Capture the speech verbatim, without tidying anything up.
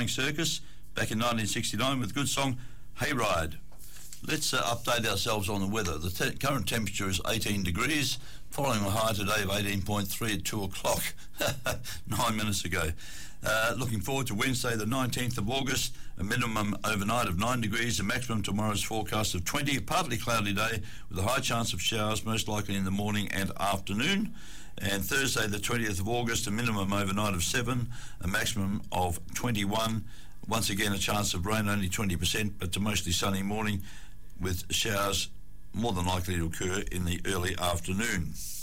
Circus back in nineteen sixty-nine with the good song Hayride. Let's uh, update ourselves on the weather. The te- current temperature is eighteen degrees, following a high today of eighteen point three at two o'clock, nine minutes ago. Uh, looking forward to Wednesday the nineteenth of August, a minimum overnight of nine degrees, a maximum tomorrow's forecast of twenty, a partly cloudy day with a high chance of showers, most likely in the morning and afternoon. And Thursday the twentieth of August, a minimum overnight of seven, a maximum of twenty-one. Once again, a chance of rain, only twenty percent, but a mostly sunny morning with showers more than likely to occur in the early afternoon.